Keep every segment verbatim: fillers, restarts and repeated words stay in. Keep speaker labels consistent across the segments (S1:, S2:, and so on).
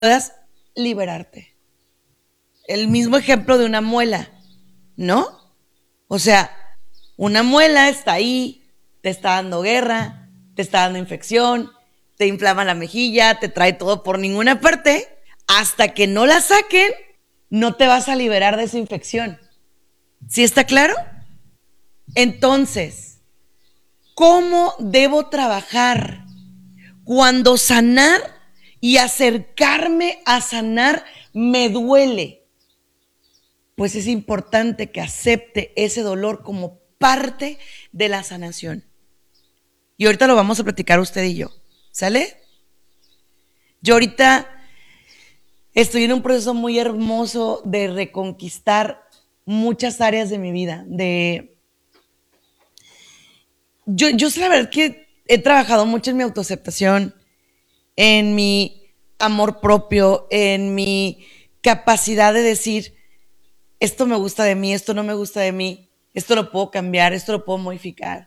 S1: puedas liberarte. El mismo ejemplo de una muela, ¿no? O sea, una muela está ahí, te está dando guerra, te está dando infección, te inflama la mejilla, te trae todo por ninguna parte. Hasta que no la saquen, no te vas a liberar de esa infección. ¿Sí está claro? Entonces, ¿cómo debo trabajar cuando sanar y acercarme a sanar me duele? Pues es importante que acepte ese dolor como parte de la sanación. Y ahorita lo vamos a platicar usted y yo, ¿sale? Yo ahorita estoy en un proceso muy hermoso de reconquistar muchas áreas de mi vida. De yo, yo sé la verdad que he trabajado mucho en mi autoaceptación, en mi amor propio, en mi capacidad de decir, esto me gusta de mí, esto no me gusta de mí, esto lo puedo cambiar, esto lo puedo modificar.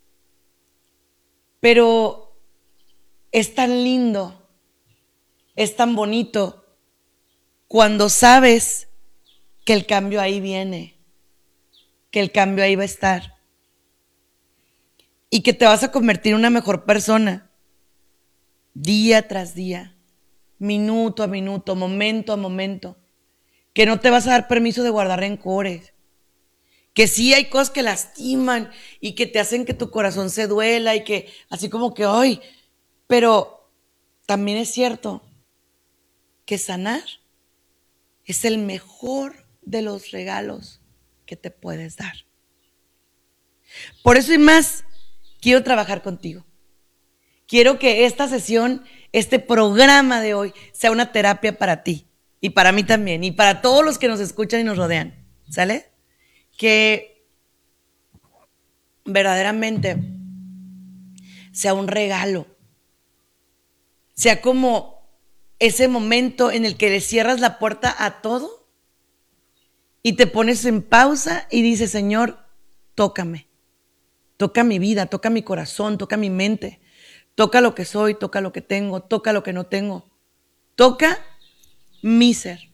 S1: Pero es tan lindo, es tan bonito cuando sabes que el cambio ahí viene, que el cambio ahí va a estar y que te vas a convertir en una mejor persona día tras día, minuto a minuto, momento a momento, que no te vas a dar permiso de guardar rencores, que sí hay cosas que lastiman y que te hacen que tu corazón se duela y que así como que, ay, pero también es cierto que sanar es el mejor de los regalos que te puedes dar. Por eso y más, quiero trabajar contigo. Quiero que esta sesión, este programa de hoy, sea una terapia para ti y para mí también y para todos los que nos escuchan y nos rodean, ¿sale? Que verdaderamente sea un regalo, sea como ese momento en el que le cierras la puerta a todo y te pones en pausa y dices, Señor, tócame, toca mi vida, toca mi corazón, toca mi mente, toca lo que soy, toca lo que tengo, toca lo que no tengo, toca mi ser.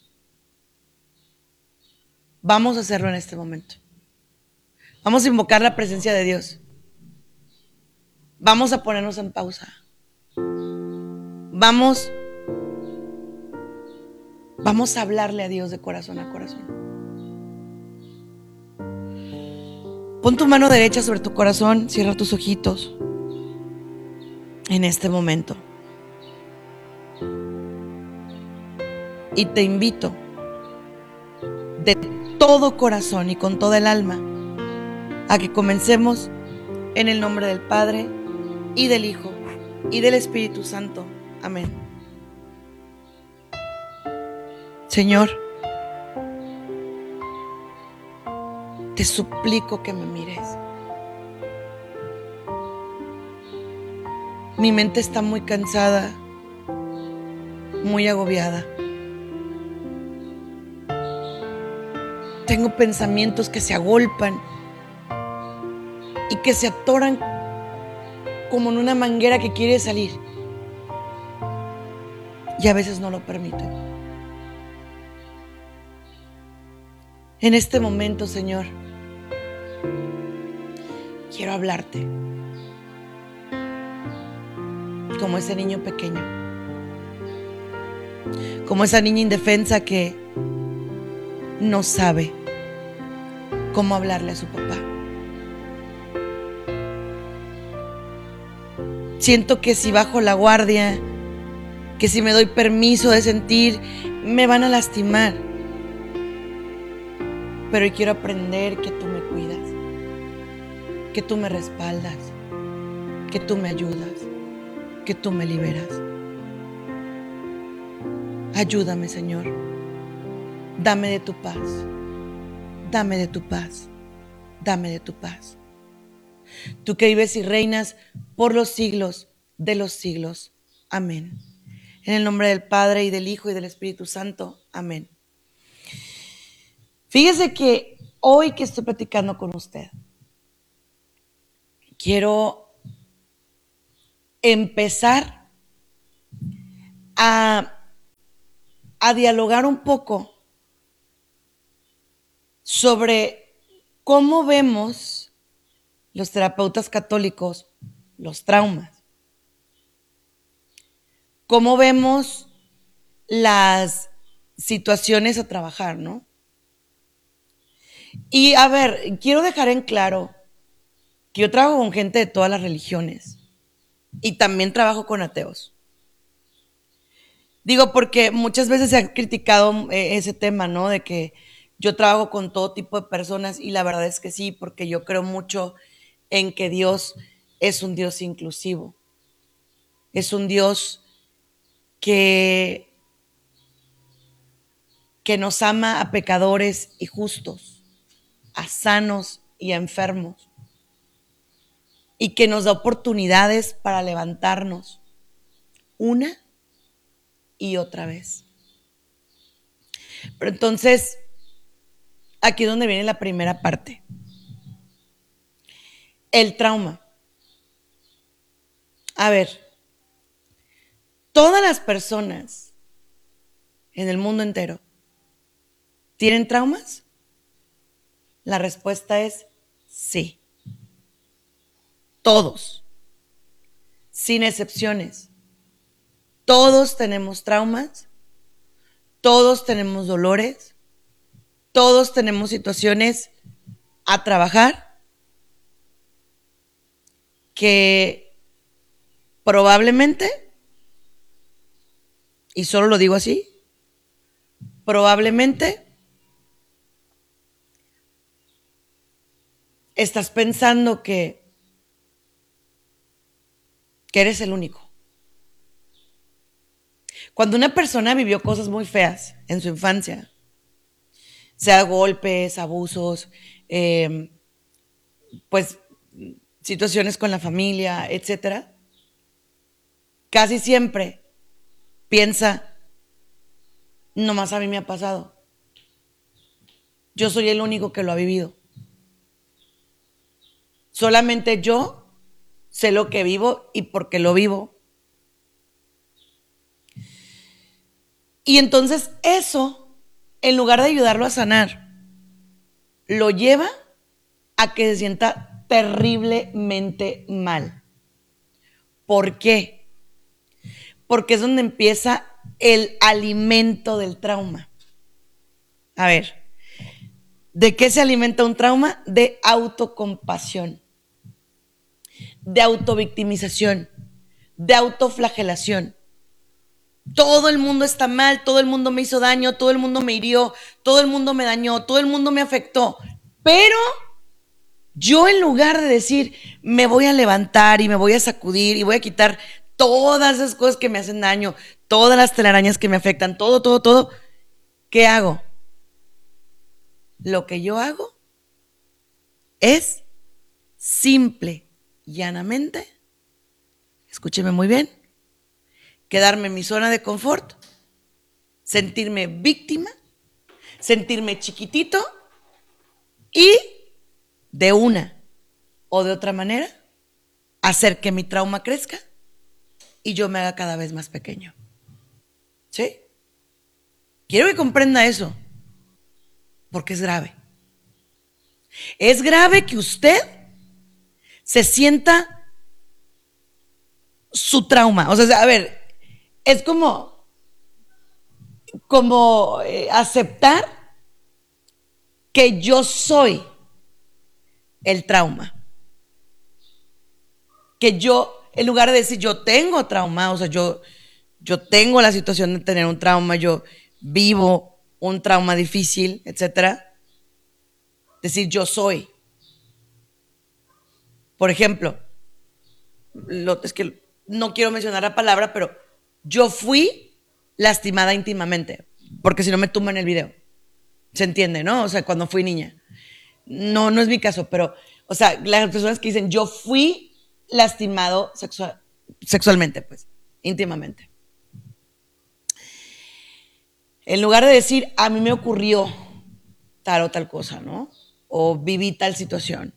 S1: Vamos a hacerlo en este momento. Vamos a invocar la presencia de Dios. Vamos a ponernos en pausa. Vamos, vamos a hablarle a Dios de corazón a corazón. Pon tu mano derecha sobre tu corazón, cierra tus ojitos en este momento. Y te invito de todo corazón y con toda el alma a que comencemos en el nombre del Padre y del Hijo y del Espíritu Santo. Amén. Señor, te suplico que me mires. Mi mente está muy cansada, muy agobiada. Tengo pensamientos que se agolpan y que se atoran como en una manguera que quiere salir. Y a veces no lo permiten. En este momento, Señor, quiero hablarte como ese niño pequeño, como esa niña indefensa que no sabe cómo hablarle a su papá. Siento que si bajo la guardia, que si me doy permiso de sentir, me van a lastimar. Pero hoy quiero aprender que tú me cuidas, que tú me respaldas, que tú me ayudas, que tú me liberas. Ayúdame, Señor. Dame de tu paz. Dame de tu paz. Dame de tu paz. Tú que vives y reinas por los siglos de los siglos. Amén. En el nombre del Padre y del Hijo y del Espíritu Santo. Amén. Fíjese que hoy que estoy platicando con usted, quiero empezar a a dialogar un poco sobre cómo vemos los terapeutas católicos los traumas. Cómo vemos las situaciones a trabajar, ¿no? Y a ver, quiero dejar en claro que yo trabajo con gente de todas las religiones y también trabajo con ateos. Digo, porque muchas veces se ha criticado eh, ese tema, ¿no? De que yo trabajo con todo tipo de personas y la verdad es que sí, porque yo creo mucho en que Dios es un Dios inclusivo. Es un Dios que, que nos ama a pecadores y justos, a sanos y a enfermos, y que nos da oportunidades para levantarnos una y otra vez. Pero entonces, aquí es donde viene la primera parte. El trauma. A ver, todas las personas en el mundo entero tienen traumas. La respuesta es sí. Todos, sin excepciones. Todos tenemos traumas, todos tenemos dolores, todos tenemos situaciones a trabajar que probablemente, y solo lo digo así, probablemente estás pensando que, que eres el único. Cuando una persona vivió cosas muy feas en su infancia, sea golpes, abusos, eh, pues situaciones con la familia, etcétera, casi siempre piensa, nomás a mí me ha pasado. Yo soy el único que lo ha vivido. Solamente yo sé lo que vivo y por qué lo vivo. Y entonces eso, en lugar de ayudarlo a sanar, lo lleva a que se sienta terriblemente mal. ¿Por qué? Porque es donde empieza el alimento del trauma. A ver, ¿de qué se alimenta un trauma? De autocompasión, de autovictimización, de autoflagelación. Todo el mundo está mal, todo el mundo me hizo daño, todo el mundo me hirió, todo el mundo me dañó, todo el mundo me afectó. Pero yo, en lugar de decir, me voy a levantar y me voy a sacudir y voy a quitar todas esas cosas que me hacen daño, todas las telarañas que me afectan, todo, todo, todo, ¿qué hago? Lo que yo hago es simple, llanamente, escúcheme muy bien, quedarme en mi zona de confort, sentirme víctima, sentirme chiquitito y de una o de otra manera hacer que mi trauma crezca y yo me haga cada vez más pequeño. ¿Sí? Quiero que comprenda eso, porque es grave. Es grave que usted se sienta su trauma. O sea, a ver, es como, como eh, aceptar que yo soy el trauma. Que yo, en lugar de decir yo tengo trauma, o sea, yo, yo tengo la situación de tener un trauma, yo vivo un trauma difícil, etcétera. Decir yo soy. Por ejemplo, lo, es que no quiero mencionar la palabra, pero yo fui lastimada íntimamente, porque si no me tumban el video. Se entiende, ¿no? O sea, cuando fui niña. No, no es mi caso, pero, o sea, las personas que dicen yo fui lastimado sexual, sexualmente, pues, íntimamente. En lugar de decir a mí me ocurrió tal o tal cosa, ¿no? O viví tal situación.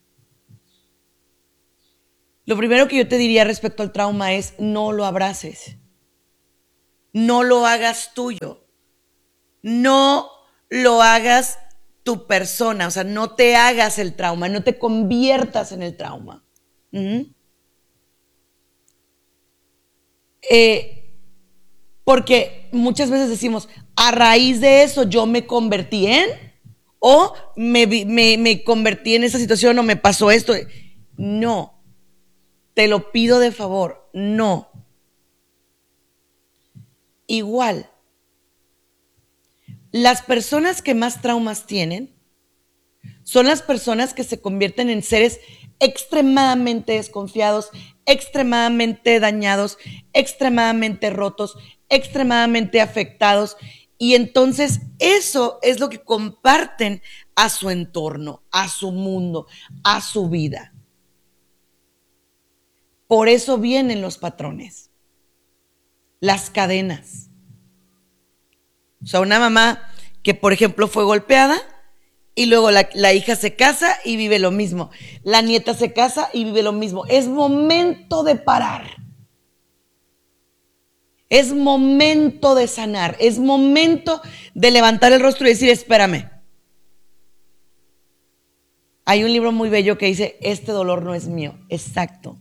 S1: Lo primero que yo te diría respecto al trauma es no lo abraces. No lo hagas tuyo. No lo hagas tu persona, o sea, no te hagas el trauma, no te conviertas en el trauma. Uh-huh. Eh, porque muchas veces decimos, a raíz de eso yo me convertí en, o me, me, me convertí en esa situación o me pasó esto. No, te lo pido de favor, no. Igual, las personas que más traumas tienen son las personas que se convierten en seres extremadamente desconfiados, extremadamente dañados, extremadamente rotos, extremadamente afectados. Y entonces eso es lo que comparten a su entorno, a su mundo, a su vida. Por eso vienen los patrones, las cadenas. O sea, una mamá que, por ejemplo, fue golpeada y luego la, la hija se casa y vive lo mismo. La nieta se casa y vive lo mismo. Es momento de parar. Es momento de sanar. Es momento de levantar el rostro y decir, espérame. Hay un libro muy bello que dice, este dolor no es mío. Exacto.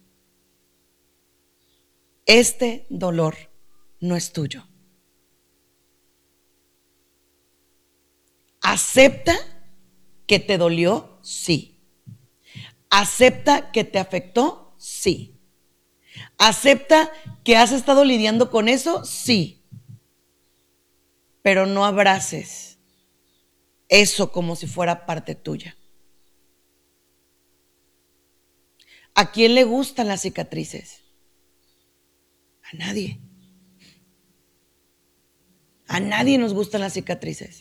S1: Este dolor no es tuyo. ¿Acepta que te dolió? Sí. ¿Acepta que te afectó? Sí. ¿Acepta que has estado lidiando con eso? Sí. Pero no abraces eso como si fuera parte tuya. ¿A quién le gustan las cicatrices? A nadie. A nadie nos gustan las cicatrices.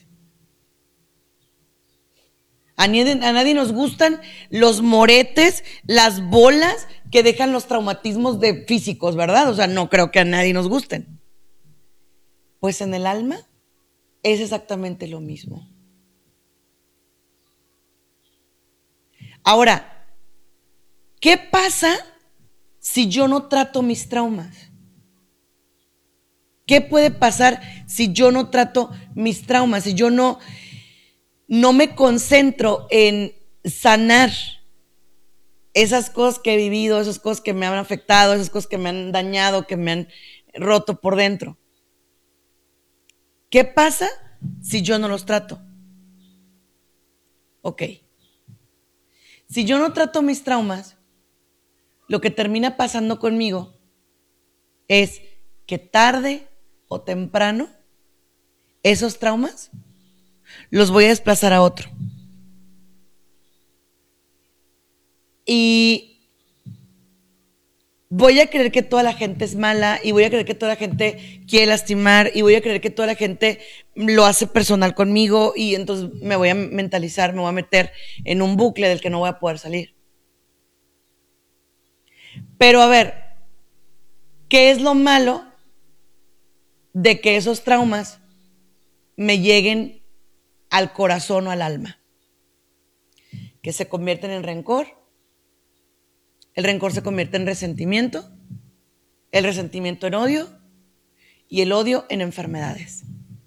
S1: A nadie, a nadie nos gustan los moretes, las bolas que dejan los traumatismos de físicos, ¿verdad? O sea, no creo que a nadie nos gusten. Pues en el alma es exactamente lo mismo. Ahora, ¿qué pasa si yo no trato mis traumas? ¿Qué puede pasar si yo no trato mis traumas? Si yo no, no me concentro en sanar esas cosas que he vivido, esas cosas que me han afectado, esas cosas que me han dañado, que me han roto por dentro. ¿Qué pasa si yo no los trato? Ok. Si yo no trato mis traumas, lo que termina pasando conmigo es que tarde o temprano esos traumas los voy a desplazar a otro. Y voy a creer que toda la gente es mala y voy a creer que toda la gente quiere lastimar y voy a creer que toda la gente lo hace personal conmigo y entonces me voy a mentalizar, me voy a meter en un bucle del que no voy a poder salir. Pero a ver, ¿qué es lo malo de que esos traumas me lleguen al corazón o al alma? Que se convierten en rencor, el rencor se convierte en resentimiento, el resentimiento en odio y el odio en enfermedades.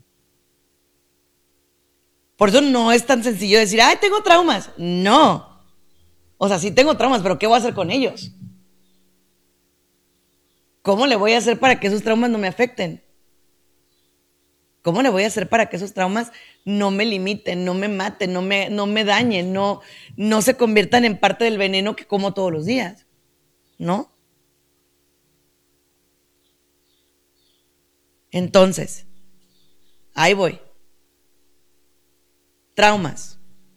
S1: Por eso no es tan sencillo decir, ay, tengo traumas. No. O sea, sí tengo traumas, pero ¿qué voy a hacer con ellos? ¿Cómo le voy a hacer para que esos traumas no me afecten? ¿Cómo le voy a hacer para que esos traumas no me limiten, no me maten, no me, no me dañen, no, no se conviertan en parte del veneno que como todos los días? ¿No? Entonces, ahí voy. Traumas.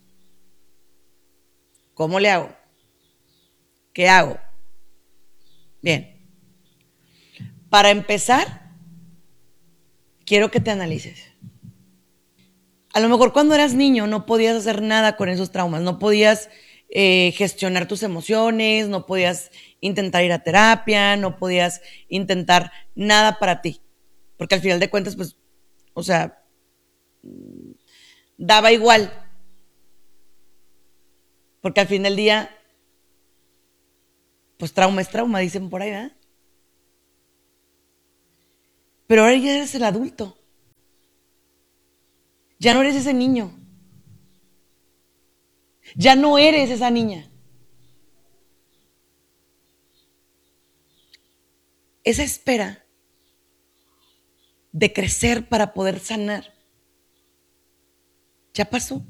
S1: ¿Cómo le hago? ¿Qué hago? Bien. Para empezar, quiero que te analices. A lo mejor cuando eras niño no podías hacer nada con esos traumas, no podías eh, gestionar tus emociones, no podías intentar ir a terapia, no podías intentar nada para ti, porque al final de cuentas, pues, o sea, daba igual, porque al fin del día, pues trauma es trauma, dicen por ahí, ¿verdad? Pero ahora ya eres el adulto. Ya no eres ese niño. Ya no eres esa niña. Esa espera de crecer para poder sanar ya pasó.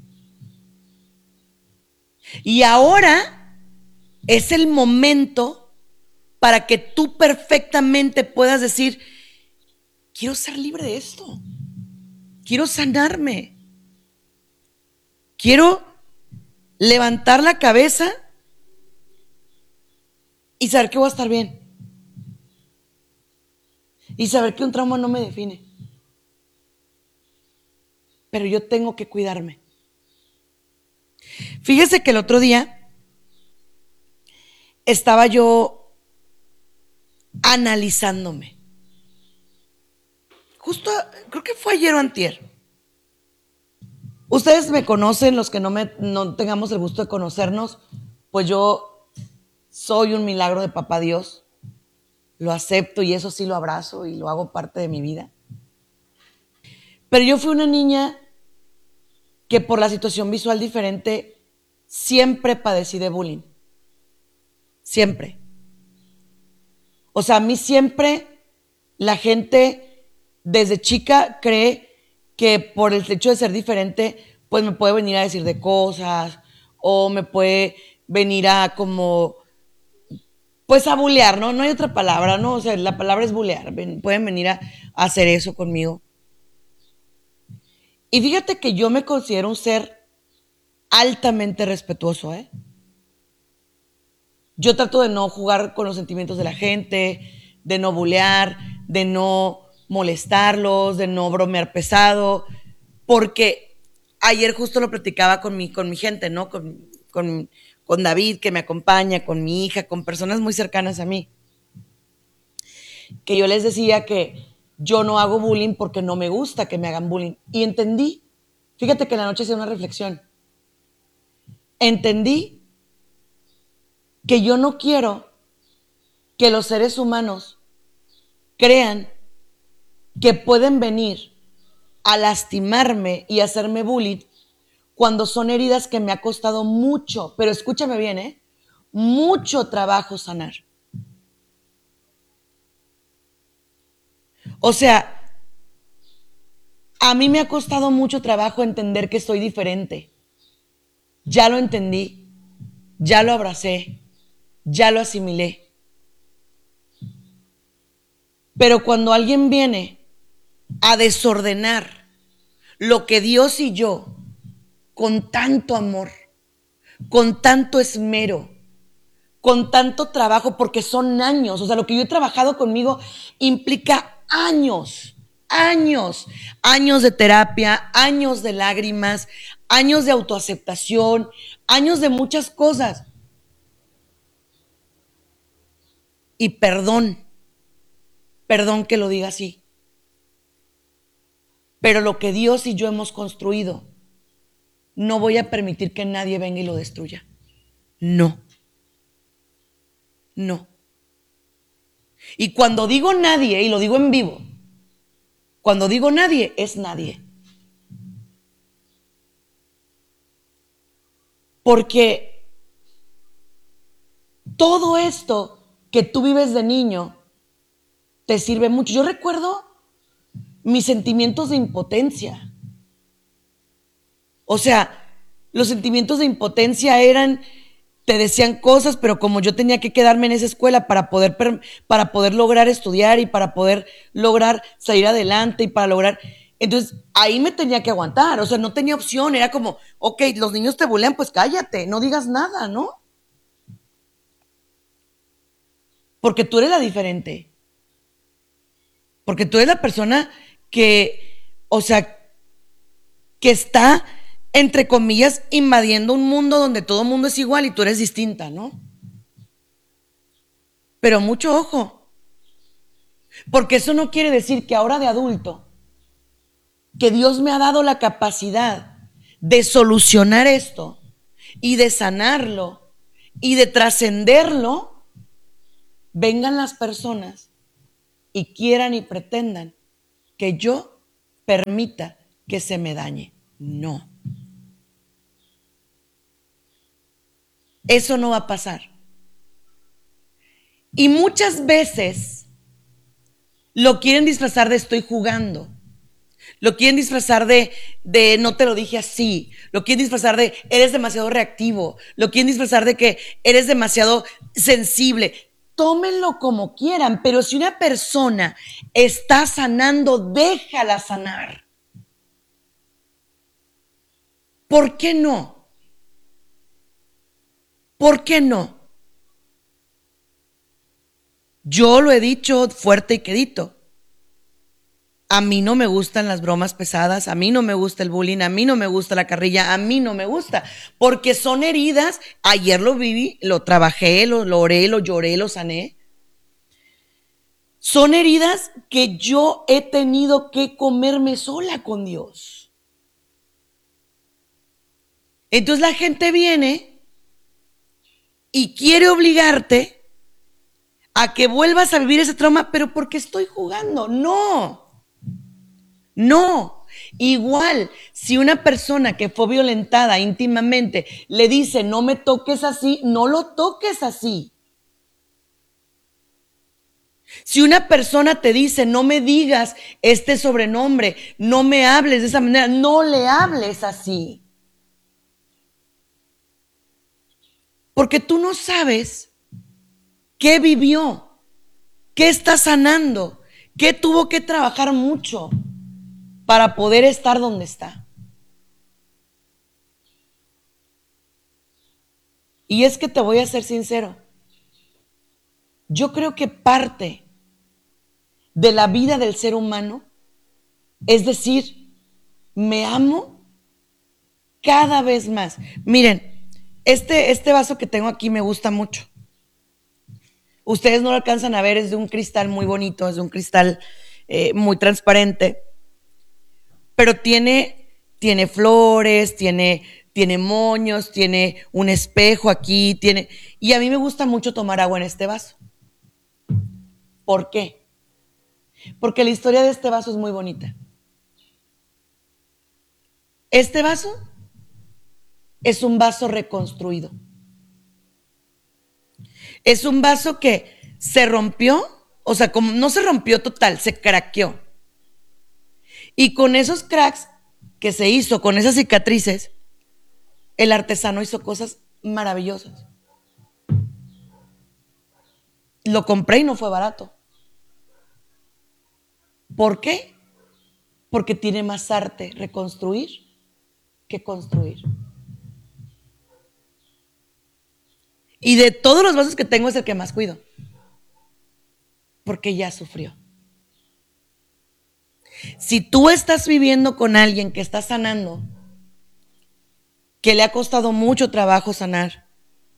S1: Y ahora es el momento para que tú perfectamente puedas decir, quiero ser libre de esto. Quiero sanarme. Quiero levantar la cabeza y saber que voy a estar bien. Y saber que un trauma no me define. Pero yo tengo que cuidarme. Fíjese que el otro día estaba yo analizándome. Justo, creo que fue ayer o antier. Ustedes me conocen, los que no, me, no tengamos el gusto de conocernos, pues yo soy un milagro de papá Dios. Lo acepto y eso sí lo abrazo y lo hago parte de mi vida. Pero yo fui una niña que por la situación visual diferente siempre padecí de bullying. Siempre. O sea, a mí siempre la gente desde chica cree que por el hecho de ser diferente, pues me puede venir a decir de cosas o me puede venir a como, pues a bulear, ¿no? No hay otra palabra, ¿no? O sea, la palabra es bulear. Ven, pueden venir a, a hacer eso conmigo. Y fíjate que yo me considero un ser altamente respetuoso, ¿eh? Yo trato de no jugar con los sentimientos de la gente, de no bulear, de no molestarlos, de no bromear pesado, porque ayer justo lo platicaba con mi, con mi gente, ¿no? Con, con, con David, que me acompaña, con mi hija, con personas muy cercanas a mí, que yo les decía que yo no hago bullying porque no me gusta que me hagan bullying. Y entendí, fíjate que en la noche hice una reflexión, entendí que yo no quiero que los seres humanos crean que pueden venir a lastimarme y hacerme bullying cuando son heridas que me ha costado mucho, pero escúchame bien, ¿eh? Mucho trabajo sanar. O sea, a mí me ha costado mucho trabajo entender que soy diferente. Ya lo entendí, ya lo abracé, ya lo asimilé. Pero cuando alguien viene a desordenar lo que Dios y yo, con tanto amor, con tanto esmero, con tanto trabajo, porque son años, o sea, lo que yo he trabajado conmigo implica años, años, años de terapia, años de lágrimas, años de autoaceptación, años de muchas cosas. Y perdón, perdón que lo diga así, pero lo que Dios y yo hemos construido, no voy a permitir que nadie venga y lo destruya. No, no. Y cuando digo nadie, y lo digo en vivo, cuando digo nadie, es nadie. Porque todo esto que tú vives de niño te sirve mucho. Yo recuerdo mis sentimientos de impotencia. O sea, los sentimientos de impotencia eran, te decían cosas, pero como yo tenía que quedarme en esa escuela para poder, para poder lograr estudiar y para poder lograr salir adelante y para lograr... Entonces, ahí me tenía que aguantar, o sea, no tenía opción, era como, ok, los niños te bulean, pues cállate, no digas nada, ¿no? Porque tú eres la diferente. Porque tú eres la persona que, o sea, que está, entre comillas, invadiendo un mundo donde todo el mundo es igual y tú eres distinta, ¿no? Pero mucho ojo, porque eso no quiere decir que ahora de adulto, que Dios me ha dado la capacidad de solucionar esto y de sanarlo y de trascenderlo, vengan las personas y quieran y pretendan que yo permita que se me dañe. No. Eso no va a pasar. Y muchas veces lo quieren disfrazar de estoy jugando. Lo quieren disfrazar de, de no te lo dije así. Lo quieren disfrazar de eres demasiado reactivo. Lo quieren disfrazar de que eres demasiado sensible. Tómenlo como quieran, pero si una persona está sanando, déjala sanar. ¿Por qué no? ¿Por qué no? Yo lo he dicho fuerte y quedito. A mí no me gustan las bromas pesadas, a mí no me gusta el bullying, a mí no me gusta la carrilla, a mí no me gusta, porque son heridas. Ayer lo viví, lo trabajé, lo, lo oré, lo lloré, lo sané. Son heridas que yo he tenido que comerme sola con Dios. Entonces la gente viene y quiere obligarte a que vuelvas a vivir ese trauma, pero porque estoy jugando. No, no. Igual, si una persona que fue violentada íntimamente le dice no me toques así, no lo toques así. Si una persona te dice no me digas este sobrenombre, no me hables de esa manera, no le hables así. Porque tú no sabes qué vivió, qué está sanando, qué tuvo que trabajar mucho para poder estar donde está. Y es que te voy a ser sincero, yo creo que parte de la vida del ser humano es decir, me amo cada vez más. Miren, este, este vaso que tengo aquí me gusta mucho. Ustedes no lo alcanzan a ver, es de un cristal muy bonito, es de un cristal eh, muy transparente, pero tiene, tiene flores, tiene, tiene moños, tiene un espejo aquí, tiene, y a mí me gusta mucho tomar agua en este vaso. ¿Por qué? Porque la historia de este vaso es muy bonita. Este vaso es un vaso reconstruido. Es un vaso que se rompió, o sea, como no se rompió total, se craqueó. Y con esos cracks que se hizo, con esas cicatrices, el artesano hizo cosas maravillosas. Lo compré y no fue barato. ¿Por qué? Porque tiene más arte reconstruir que construir. Y de todos los vasos que tengo es el que más cuido. Porque ya sufrió. Si tú estás viviendo con alguien que está sanando, que le ha costado mucho trabajo sanar,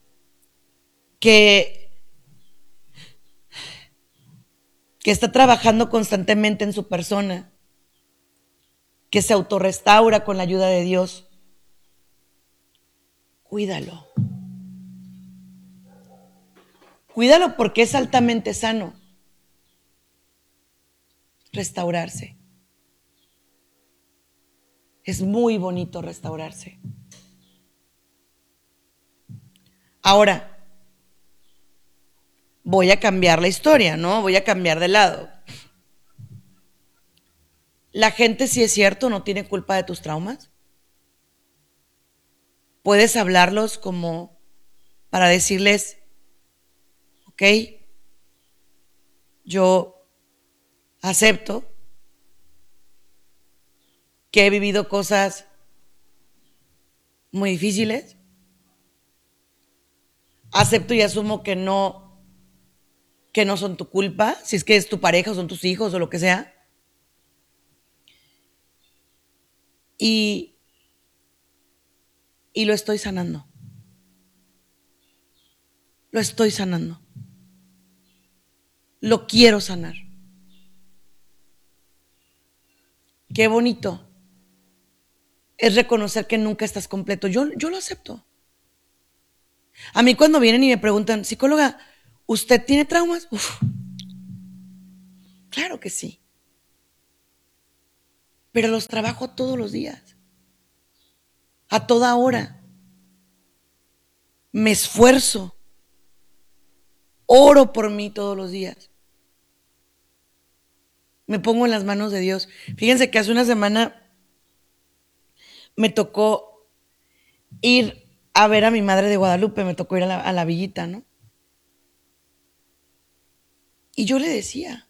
S1: que, que está trabajando constantemente en su persona, que se autorrestaura con la ayuda de Dios, cuídalo. Cuídalo porque es altamente sano restaurarse. Es muy bonito restaurarse. Ahora, voy a cambiar la historia, ¿no? Voy a cambiar de lado. La gente, si es cierto, no tiene culpa de tus traumas. Puedes hablarlos como para decirles, ok, yo acepto que he vivido cosas muy difíciles. Acepto y asumo que no, que no son tu culpa, si es que es tu pareja o son tus hijos o lo que sea. Y, y lo estoy sanando. Lo estoy sanando. Lo quiero sanar. Qué bonito es reconocer que nunca estás completo. Yo, yo lo acepto. A mí cuando vienen y me preguntan, psicóloga, ¿usted tiene traumas? Uf, claro que sí. Pero los trabajo todos los días. a toda hora. Me esfuerzo. Oro por mí todos los días. Me pongo en las manos de Dios. Fíjense que hace una semana me tocó ir a ver a mi madre de Guadalupe, me tocó ir a la, a la villita, ¿no? Y yo le decía,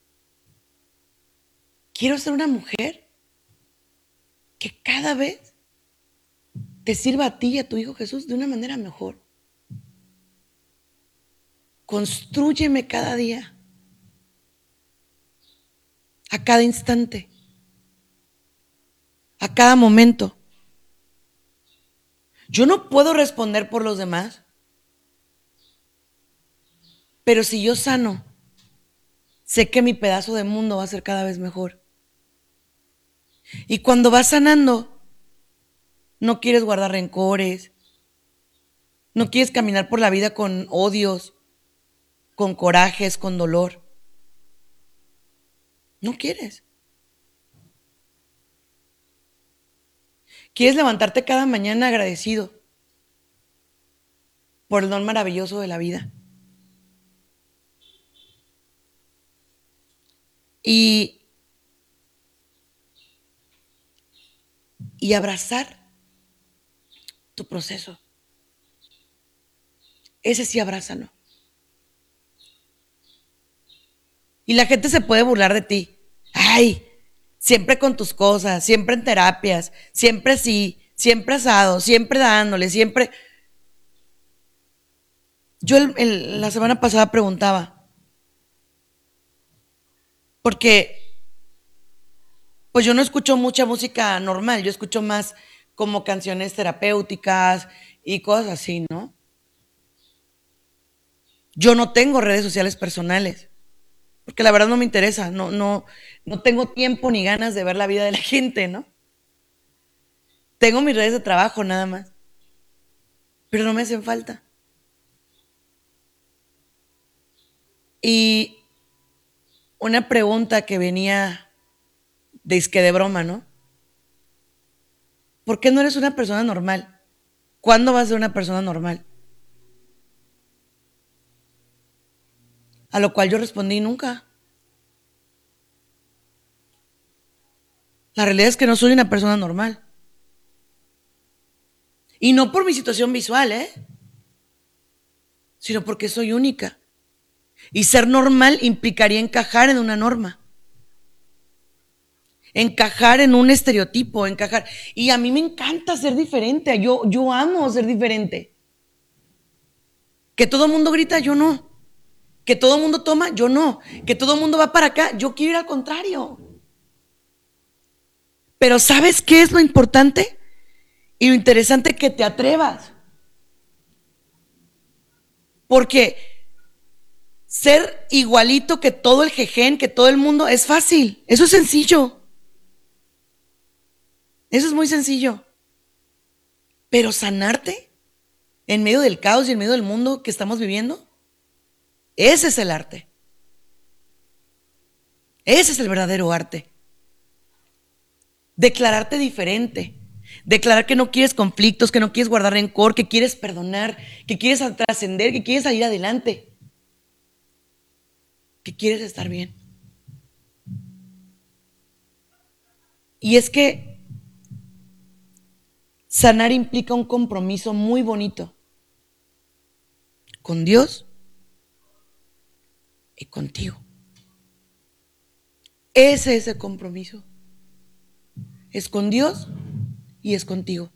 S1: quiero ser una mujer que cada vez te sirva a ti y a tu hijo Jesús de una manera mejor. Constrúyeme cada día, a cada instante, a cada momento. Yo no puedo responder por los demás, pero si yo sano, sé que mi pedazo de mundo va a ser cada vez mejor. Y cuando vas sanando, no quieres guardar rencores, no quieres caminar por la vida con odios, con corajes, con dolor. No quieres. Quieres levantarte cada mañana agradecido por el don maravilloso de la vida. Y, y abrazar tu proceso. Ese sí, abrázalo. Y la gente se puede burlar de ti. Ay, siempre con tus cosas, siempre en terapias, siempre sí, siempre asado, siempre dándole, siempre. Yo el, el, la semana pasada preguntaba, porque pues yo no escucho mucha música normal, yo escucho más como canciones terapéuticas y cosas así, ¿no? Yo no tengo redes sociales personales, porque la verdad no me interesa, no, no, no tengo tiempo ni ganas de ver la vida de la gente, ¿no? Tengo mis redes de trabajo nada más, pero no me hacen falta. Y una pregunta que venía de isque de broma, ¿no? ¿Por qué no eres una persona normal? ¿Cuándo vas a ser una persona normal? A lo cual yo respondí, nunca. La realidad es que no soy una persona normal. Y no por mi situación visual, ¿eh? Sino porque soy única. Y ser normal implicaría encajar en una norma. Encajar en un estereotipo, encajar. Y a mí me encanta ser diferente. Yo, yo amo ser diferente. Que todo el mundo grita, yo no. Que todo el mundo toma, yo no. Que todo el mundo va para acá, yo quiero ir al contrario. Pero ¿sabes qué es lo importante? Y lo interesante, que te atrevas. Porque ser igualito que todo el jején, que todo el mundo, es fácil. Eso es sencillo. Eso es muy sencillo. Pero sanarte en medio del caos y en medio del mundo que estamos viviendo, ese es el arte. Ese es el verdadero arte. Declararte diferente. Declarar que no quieres conflictos, que no quieres guardar rencor, que quieres perdonar, que quieres trascender, que quieres salir adelante, que quieres estar bien. Y es que sanar implica un compromiso muy bonito con Dios y contigo. Ese es el compromiso. Es con Dios y es contigo.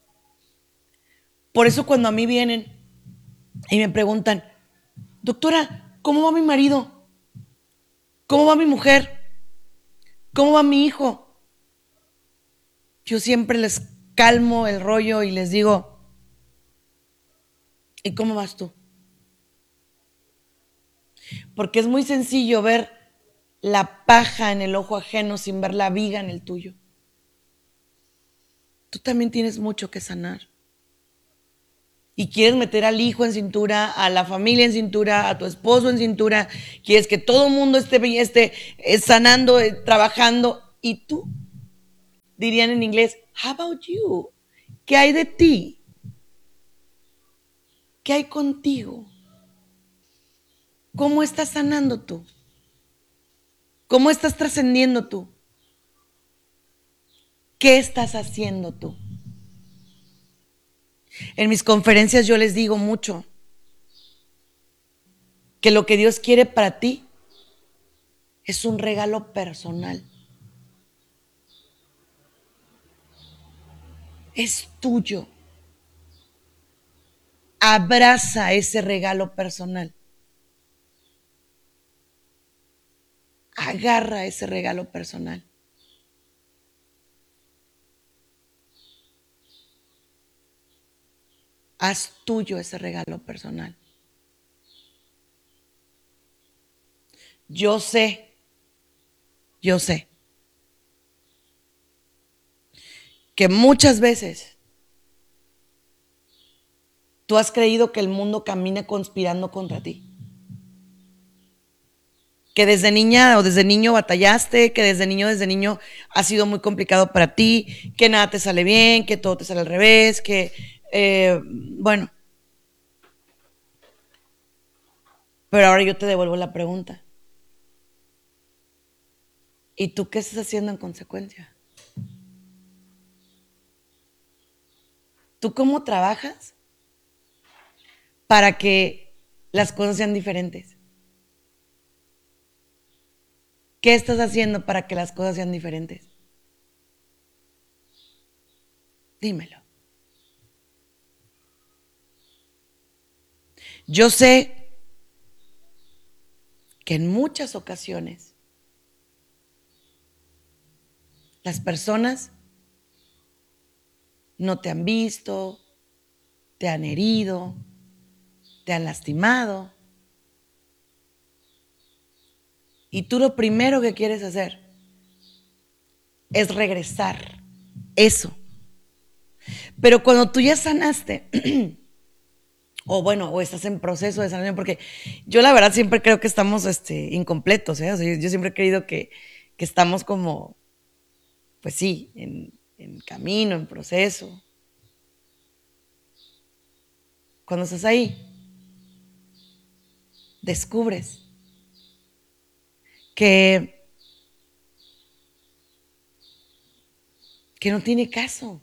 S1: Por eso cuando a mí vienen y me preguntan, doctora, ¿cómo va mi marido? ¿Cómo va mi mujer? ¿Cómo va mi hijo? Yo siempre les calmo el rollo y les digo, ¿y cómo vas tú? Porque es muy sencillo ver la paja en el ojo ajeno sin ver la viga en el tuyo. Tú también tienes mucho que sanar. Y quieres meter al hijo en cintura, a la familia en cintura, a tu esposo en cintura. Quieres que todo el mundo esté, esté sanando, trabajando. Y tú, dirían en inglés, how about you? ¿Qué hay de ti? ¿Qué hay contigo? ¿Cómo estás sanando tú? ¿Cómo estás trascendiendo tú? ¿Qué estás haciendo tú? En mis conferencias yo les digo mucho que lo que Dios quiere para ti es un regalo personal. Es tuyo. Abraza ese regalo personal. Agarra ese regalo personal. Haz tuyo ese regalo personal. Yo sé, yo sé que muchas veces tú has creído que el mundo camina conspirando contra ti. Que desde niña o desde niño batallaste, que desde niño, desde niño ha sido muy complicado para ti, que nada te sale bien, que todo te sale al revés, que, eh, bueno. Pero ahora yo te devuelvo la pregunta. ¿Y tú qué estás haciendo en consecuencia? ¿Tú cómo trabajas para que las cosas sean diferentes? ¿Qué estás haciendo para que las cosas sean diferentes? Dímelo. Yo sé que en muchas ocasiones las personas no te han visto, te han herido, te han lastimado. Y tú lo primero que quieres hacer es regresar eso. Pero cuando tú ya sanaste, o bueno, o estás en proceso de sanación, porque yo la verdad siempre creo que estamos este, incompletos, ¿eh? O sea, yo, yo siempre he creído que, que estamos como, pues sí, en, en camino, en proceso. Cuando estás ahí, descubres que, que no tiene caso.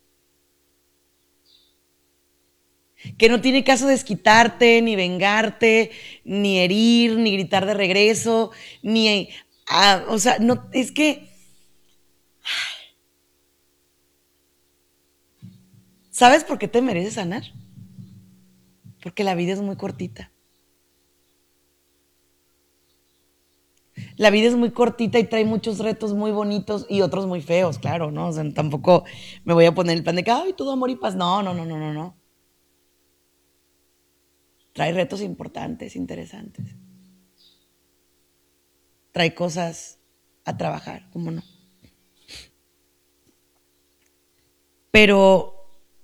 S1: Que no tiene caso desquitarte, ni vengarte, ni herir, ni gritar de regreso, ni... Ah, o sea, no, es que... ¿Sabes por qué te mereces sanar? Porque la vida es muy cortita. La vida es muy cortita y trae muchos retos muy bonitos y otros muy feos, claro, ¿no? O sea, tampoco me voy a poner el plan de que, ay, todo amor y paz. No, no, no, no, no, no. Trae retos importantes, interesantes. Trae cosas a trabajar, ¿cómo no? Pero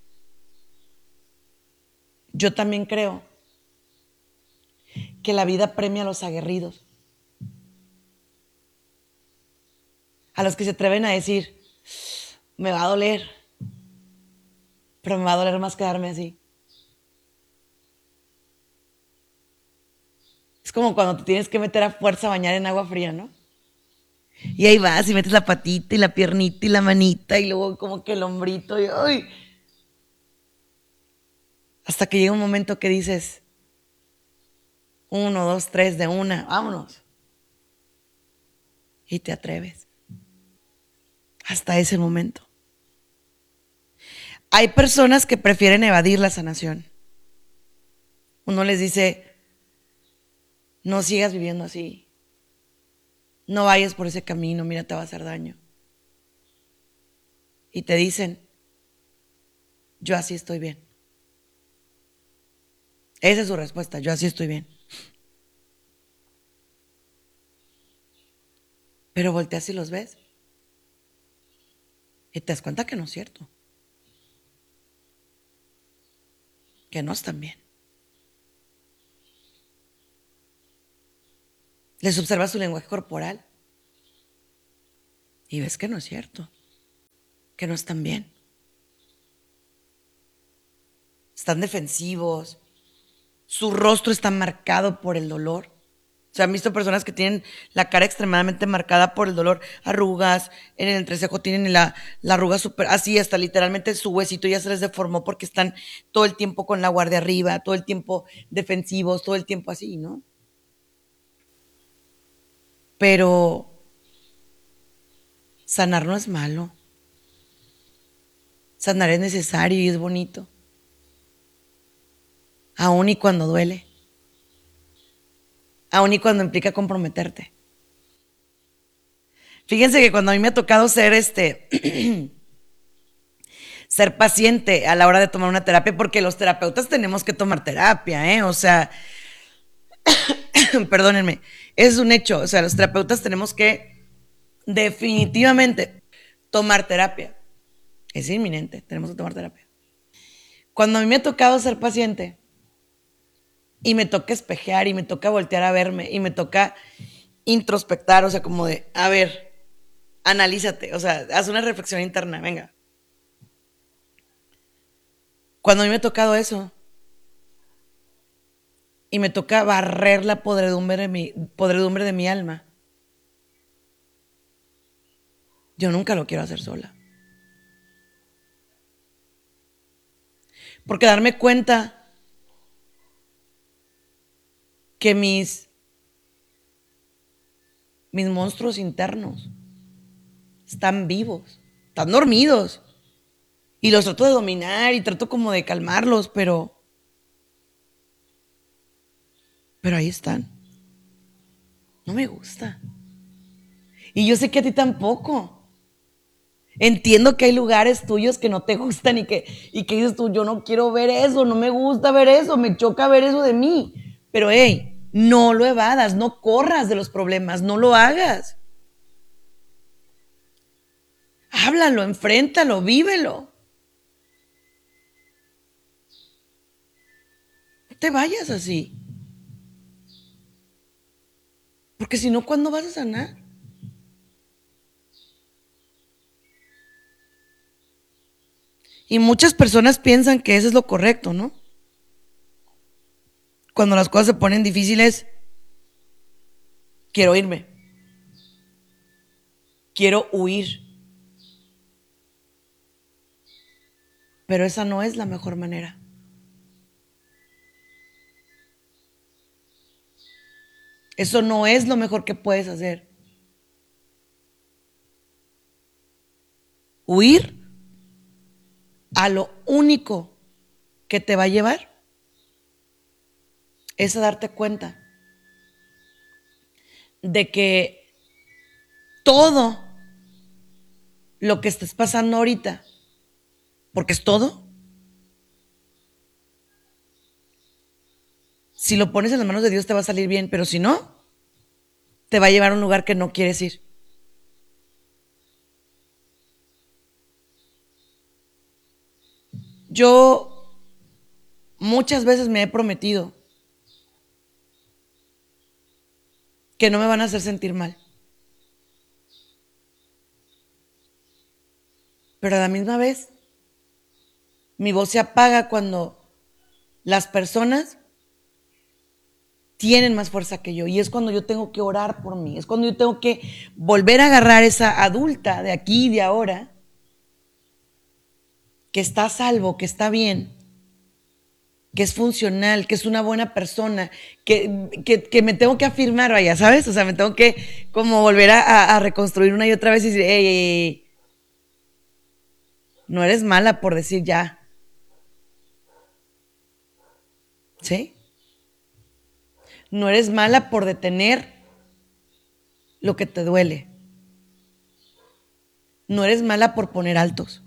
S1: yo también creo que la vida premia a los aguerridos. A los que se atreven a decir, me va a doler, pero me va a doler más quedarme así. Es como cuando te tienes que meter a fuerza a bañar en agua fría, ¿no? Y ahí vas y metes la patita y la piernita y la manita y luego como que el hombrito y ¡ay! Hasta que llega un momento que dices, uno, dos, tres, de una, vámonos. Y te atreves. Hasta ese momento. Hay personas que prefieren evadir la sanación. Uno les dice, no sigas viviendo así. No vayas por ese camino, mira, te va a hacer daño. Y te dicen, yo así estoy bien. Esa es su respuesta, yo así estoy bien. Pero volteas y los ves. Y te das cuenta que no es cierto. Que no están bien. Les observas su lenguaje corporal. Y ves que no es cierto. Que no están bien. están defensivos, su rostro está marcado por el dolor. O sea, han visto personas que tienen la cara extremadamente marcada por el dolor, arrugas, en el entrecejo tienen la, la arruga súper, así hasta literalmente su huesito ya se les deformó porque están todo el tiempo con la guardia arriba, todo el tiempo defensivos, todo el tiempo así, ¿no? Pero sanar no es malo. Sanar es necesario y es bonito. Aún y cuando duele. Aún y cuando implica comprometerte. Fíjense que cuando a mí me ha tocado ser este ser paciente a la hora de tomar una terapia, porque los terapeutas tenemos que tomar terapia, ¿eh? O sea, perdónenme, es un hecho. O sea, los terapeutas tenemos que definitivamente tomar terapia. Es inminente, tenemos que tomar terapia. Cuando a mí me ha tocado ser paciente y me toca espejear y me toca voltear a verme y me toca introspectar, o sea, como de, a ver, analízate, o sea, haz una reflexión interna, venga. Cuando a mí me ha tocado eso y me toca barrer la podredumbre de mi, podredumbre de mi alma, yo nunca lo quiero hacer sola. Porque darme cuenta que mis, mis monstruos internos están vivos, están dormidos. Y los trato de dominar y trato como de calmarlos, pero... Pero ahí están. No me gusta. Y yo sé que a ti tampoco. Entiendo que hay lugares tuyos que no te gustan y que, y que dices tú, yo no quiero ver eso, no me gusta ver eso, me choca ver eso de mí. Pero hey, no lo evadas, no corras de los problemas, no lo hagas. Háblalo, enfréntalo, vívelo. No te vayas así. Porque si no, ¿cuándo vas a sanar? Y muchas personas piensan que eso es lo correcto, ¿no? Cuando las cosas se ponen difíciles, quiero irme. Quiero huir. Pero esa no es la mejor manera. Eso no es lo mejor que puedes hacer. Huir a lo único que te va a llevar es a darte cuenta de que todo lo que estés pasando ahorita, porque es todo, si lo pones en las manos de Dios te va a salir bien, pero si no, te va a llevar a un lugar que no quieres ir. Yo muchas veces me he prometido que no me van a hacer sentir mal. Pero a la misma vez, mi voz se apaga cuando las personas tienen más fuerza que yo. Y es cuando yo tengo que orar por mí. Es cuando yo tengo que volver a agarrar esa adulta de aquí y de ahora, que está a salvo, que está bien, que es funcional, que es una buena persona, que, que, que me tengo que afirmar, vaya, ¿sabes? O sea, me tengo que como volver a, a reconstruir una y otra vez y decir, hey, hey, hey, no eres mala por decir ya. ¿Sí? No eres mala por detener lo que te duele. No eres mala por poner altos.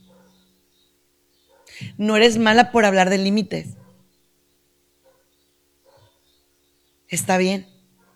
S1: No eres mala por hablar de límites. Está bien.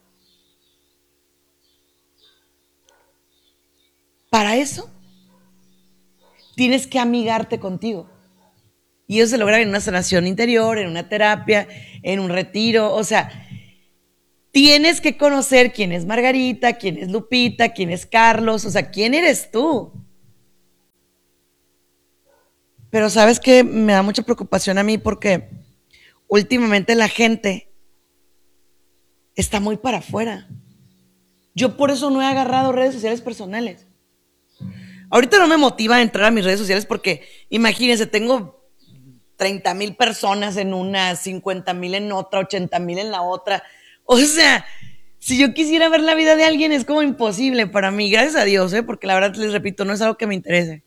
S1: Para eso tienes que amigarte contigo. Y eso se logra en una sanación interior, en una terapia, en un retiro. O sea, tienes que conocer quién es Margarita, quién es Lupita, quién es Carlos. O sea, ¿quién eres tú? Pero sabes que me da mucha preocupación a mí porque últimamente la gente está muy para afuera. Yo por eso no he agarrado redes sociales personales. Ahorita no me motiva a entrar a mis redes sociales porque, imagínense, tengo treinta mil personas en una, cincuenta mil en otra, ochenta mil en la otra. O sea, si yo quisiera ver la vida de alguien es como imposible para mí, gracias a Dios, ¿eh? Porque la verdad les repito, no es algo que me interese.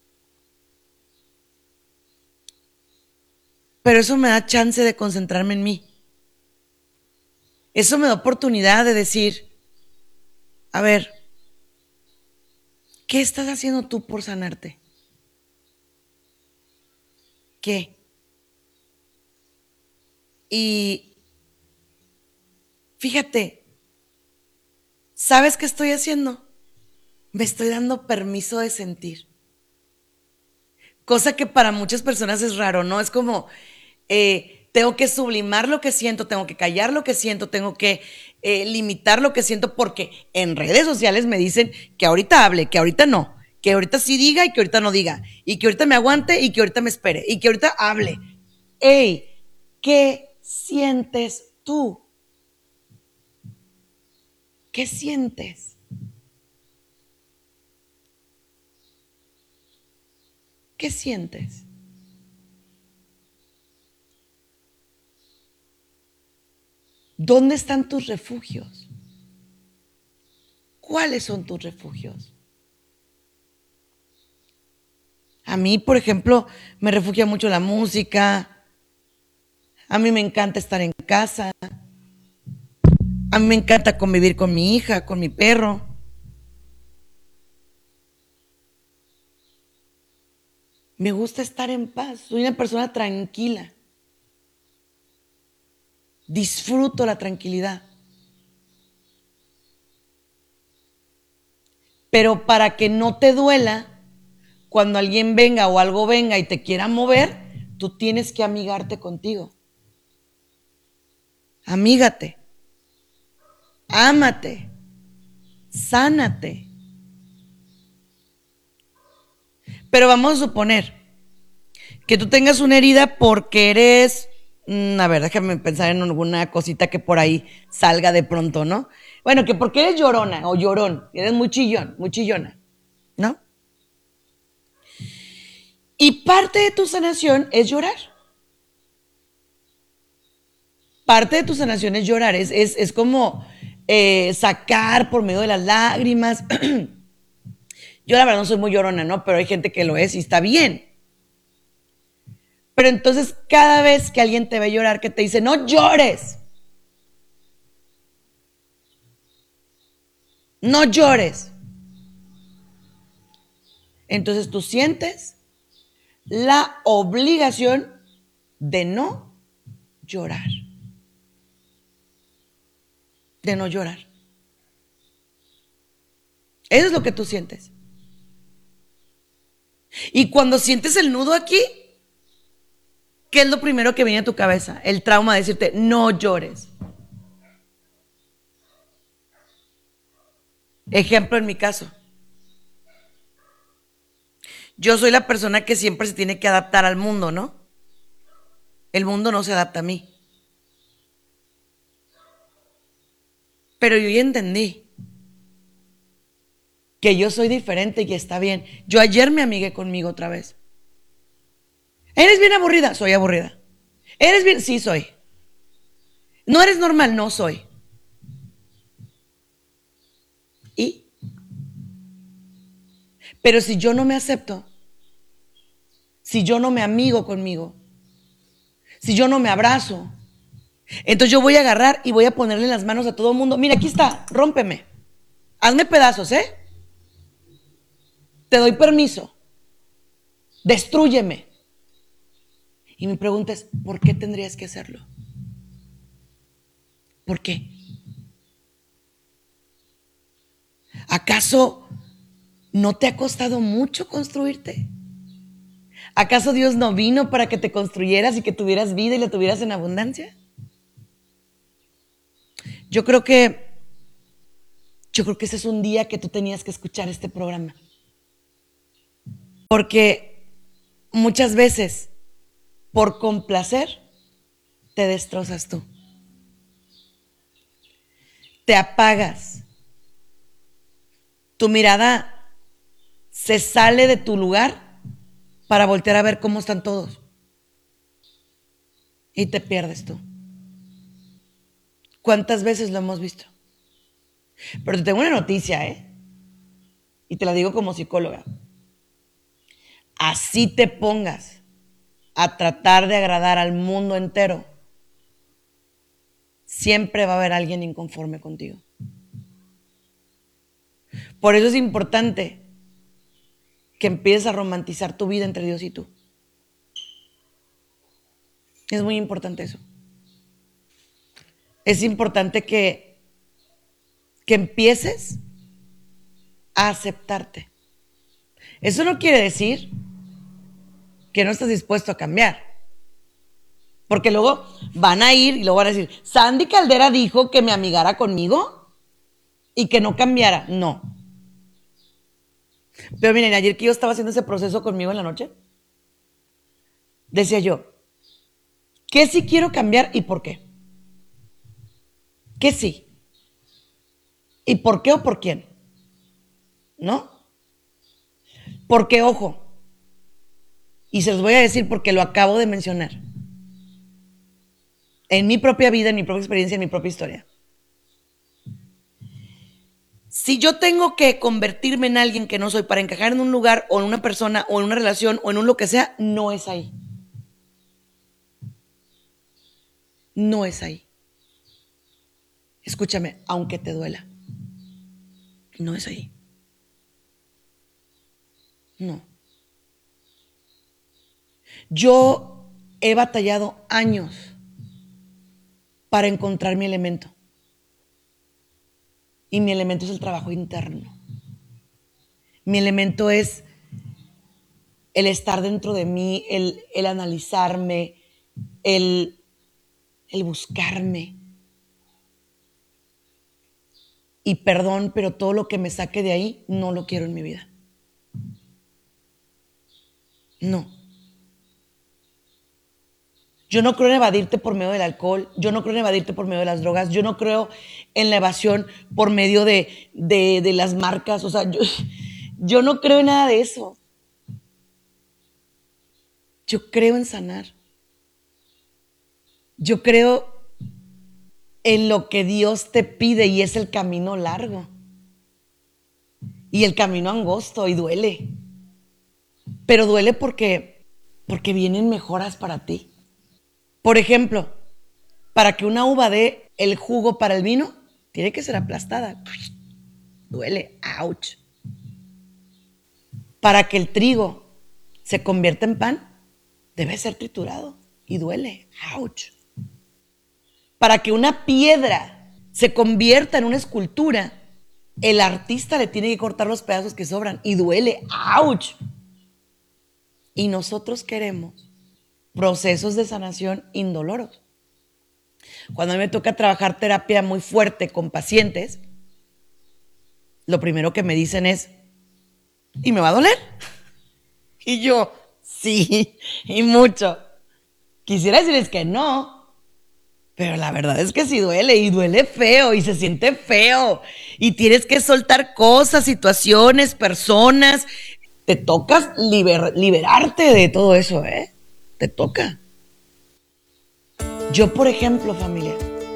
S1: Pero eso me da chance de concentrarme en mí. Eso me da oportunidad de decir, a ver, ¿qué estás haciendo tú por sanarte? ¿Qué? Y fíjate, ¿sabes qué estoy haciendo? Me estoy dando permiso de sentir. Cosa que para muchas personas es raro, ¿no? Es como, eh, tengo que sublimar lo que siento, tengo que callar lo que siento, tengo que eh, limitar lo que siento, porque en redes sociales me dicen que ahorita hable, que ahorita no, que ahorita sí diga y que ahorita no diga, y que ahorita me aguante y que ahorita me espere, y que ahorita hable. Ey, ¿qué sientes tú? ¿Qué sientes? ¿Qué sientes? ¿Dónde están tus refugios? ¿Cuáles son tus refugios? A mí, por ejemplo, me refugia mucho la música. A mí me encanta estar en casa. A mí me encanta convivir con mi hija, con mi perro. Me gusta estar en paz. Soy una persona tranquila. Disfruto la tranquilidad. Pero para que no te duela, cuando alguien venga o algo venga y te quiera mover, tú tienes que amigarte contigo. Amígate. Ámate. Sánate. Pero vamos a suponer que tú tengas una herida porque eres, mmm, a ver, déjame pensar en alguna cosita que por ahí salga de pronto, ¿no? Bueno, que porque eres llorona o llorón, eres muy chillón, muy chillona, ¿no? Y parte de tu sanación es llorar. Parte de tu sanación es llorar, es, es, es como eh, sacar por medio de las lágrimas. Yo la verdad no soy muy llorona, ¿no? Pero hay gente que lo es y está bien. Pero entonces cada vez que alguien te ve llorar, que te dice, no llores. No llores. Entonces tú sientes la obligación de no llorar. De no llorar. Eso es lo que tú sientes. Y cuando sientes el nudo aquí, ¿qué es lo primero que viene a tu cabeza? El trauma de decirte, no llores. Ejemplo en mi caso. Yo soy la persona que siempre se tiene que adaptar al mundo, ¿no? El mundo no se adapta a mí. Pero yo ya entendí que yo soy diferente y está bien. Yo ayer me amigué conmigo otra vez. ¿Eres bien aburrida? Soy aburrida. ¿Eres bien? Sí, soy. ¿No eres normal? No soy. ¿Y? Pero si yo no me acepto, si yo no me amigo conmigo, si yo no me abrazo, entonces yo voy a agarrar y voy a ponerle las manos a todo el mundo. Mira, aquí está, rómpeme. Hazme pedazos, ¿eh? Te doy permiso. Destrúyeme. Y mi pregunta es, ¿por qué tendrías que hacerlo? ¿Por qué? ¿Acaso no te ha costado mucho construirte? ¿Acaso Dios no vino para que te construyeras y que tuvieras vida y la tuvieras en abundancia? Yo creo que, yo creo que ese es un día que tú tenías que escuchar este programa. Porque muchas veces, por complacer, te destrozas tú. Te apagas. Tu mirada se sale de tu lugar para voltear a ver cómo están todos. Y te pierdes tú. ¿Cuántas veces lo hemos visto? Pero te tengo una noticia, ¿eh? Y te la digo como psicóloga. Así te pongas a tratar de agradar al mundo entero, siempre va a haber alguien inconforme contigo. Por eso es importante que empieces a romantizar tu vida entre Dios y tú. Es muy importante eso. Es importante que, que empieces a aceptarte. Eso no quiere decir que no estás dispuesto a cambiar. Porque luego van a ir y luego van a decir, Sandy Caldera dijo que me amigara conmigo y que no cambiara. No. Pero miren, ayer que yo estaba haciendo ese proceso conmigo en la noche, decía yo, ¿qué sí quiero cambiar y por qué? ¿Qué sí? ¿Y por qué o por quién? ¿No? Porque, ojo, y se los voy a decir porque lo acabo de mencionar, en mi propia vida, en mi propia experiencia, en mi propia historia. Si yo tengo que convertirme en alguien que no soy para encajar en un lugar o en una persona o en una relación o en un lo que sea, no es ahí. No es ahí. Escúchame, aunque te duela. No es ahí. No. Yo he batallado años para encontrar mi elemento. Y mi elemento es el trabajo interno. Mi elemento es el estar dentro de mí, el, el analizarme, el, el buscarme. Y perdón, pero todo lo que me saque de ahí no lo quiero en mi vida. No. Yo no creo en evadirte por medio del alcohol, yo no creo en evadirte por medio de las drogas, yo no creo en la evasión por medio de, de, de las marcas, o sea, yo, yo no creo en nada de eso. Yo creo en sanar. Yo creo en lo que Dios te pide y es el camino largo. Y el camino angosto y duele. Pero duele porque, porque vienen mejoras para ti. Por ejemplo, para que una uva dé el jugo para el vino, tiene que ser aplastada. Duele, ouch. Para que el trigo se convierta en pan, debe ser triturado y duele, ouch. Para que una piedra se convierta en una escultura, el artista le tiene que cortar los pedazos que sobran y duele, ouch. Y nosotros queremos procesos de sanación indoloros. Cuando a mí me toca trabajar terapia muy fuerte con pacientes, lo primero que me dicen es, ¿y me va a doler? Y yo, sí, y mucho. Quisiera decirles que no, pero la verdad es que sí duele, y duele feo, y se siente feo, y tienes que soltar cosas, situaciones, personas. Te toca liber, liberarte de todo eso, ¿eh? Te toca. Yo, por ejemplo, familia,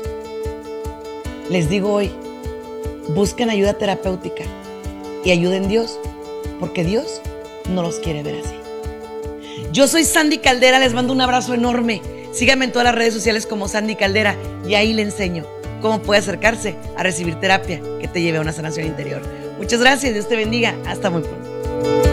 S1: les digo hoy, busquen ayuda terapéutica y ayuden a Dios, porque Dios no los quiere ver así. Yo soy Sandy Caldera, les mando un abrazo enorme. Síganme en todas las redes sociales como Sandy Caldera y ahí le enseño cómo puede acercarse a recibir terapia que te lleve a una sanación interior. Muchas gracias, Dios te bendiga. Hasta muy pronto.